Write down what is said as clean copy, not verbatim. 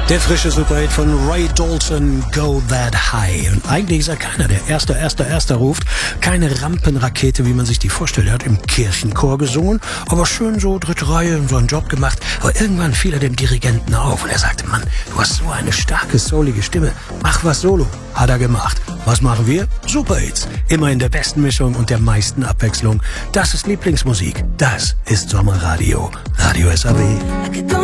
Der frische Superhit von Ray Dalton, Go That High. Und eigentlich ist er keiner, der Erster ruft. Keine Rampenrakete, wie man sich die vorstellt. Er hat im Kirchenchor gesungen, aber schön so dritte Reihe und so einen Job gemacht. Aber irgendwann fiel er dem Dirigenten auf und er sagte, Mann, du hast so eine starke, soulige Stimme. Mach was solo. Hat er gemacht. Was machen wir? Superhits. Immer in der besten Mischung und der meisten Abwechslung. Das ist Lieblingsmusik. Das ist Sommerradio. Radio SAW.